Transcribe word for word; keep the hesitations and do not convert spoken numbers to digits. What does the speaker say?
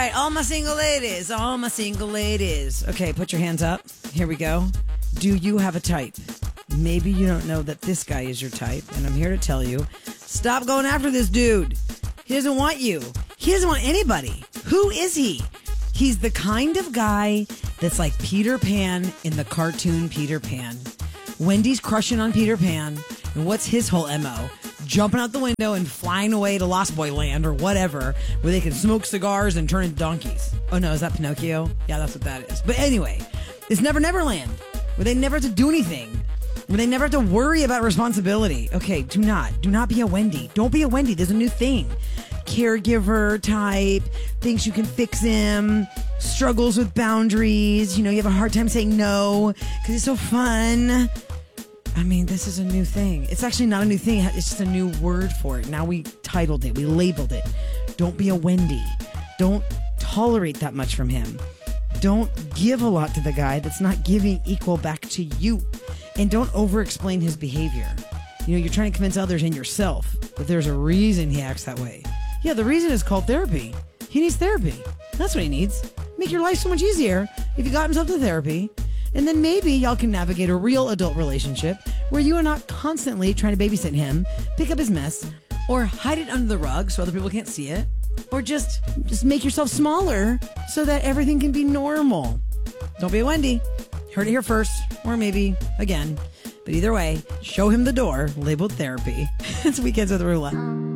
right, all my single ladies, all my single ladies. Okay, put your hands up. Here we go. Do you have a type? Maybe you don't know that this guy is your type, and I'm here to tell you, stop going after this dude. He doesn't want you. He doesn't want anybody. Who is he? He's the kind of guy that's like Peter Pan in the cartoon Peter Pan. Wendy's crushing on Peter Pan, and what's his whole M O? Jumping out the window and flying away to Lost Boy Land or whatever, where they can smoke cigars and turn into donkeys. Oh no, is that Pinocchio? Yeah, that's what that is. But anyway, it's Never Never Land, where they never have to do anything, where they never have to worry about responsibility. Okay, do not. Do not be a Wendy. Don't be a Wendy. There's a new thing. Caregiver type, thinks you can fix him, struggles with boundaries. You know, you have a hard time saying no because it's so fun. I mean, this is a new thing. It's actually not a new thing. It's just a new word for it. Now we titled it. We labeled it. Don't be a Wendy. Don't tolerate that much from him. Don't give a lot to the guy that's not giving equal back to you. And don't over-explain his behavior. You know, you're trying to convince others and yourself that there's a reason he acts that way. Yeah, the reason is called therapy. He needs therapy. That's what he needs. Make your life so much easier if you got himself to therapy. And then maybe y'all can navigate a real adult relationship where you are not constantly trying to babysit him, pick up his mess, or hide it under the rug so other people can't see it, or just just make yourself smaller so that everything can be normal. Don't be a Wendy. Heard it here first, or maybe again. But either way, show him the door labeled therapy. It's Weekends with Rula.